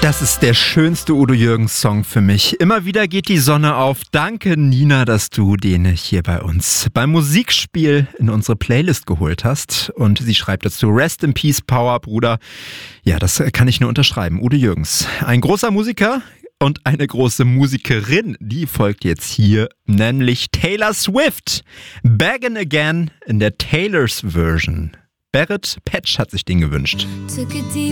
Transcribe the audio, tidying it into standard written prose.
Das ist der schönste Udo Jürgens Song für mich. Immer wieder geht die Sonne auf. Danke, Nina, dass du den hier bei uns beim Musikspiel in unsere Playlist geholt hast. Und sie schreibt dazu: Rest in Peace, Power, Bruder. Ja, das kann ich nur unterschreiben. Udo Jürgens, ein großer Musiker und eine große Musikerin, die folgt jetzt hier, nämlich Taylor Swift. Baggin' Again in der Taylor's Version. Barrett Patch hat sich den gewünscht.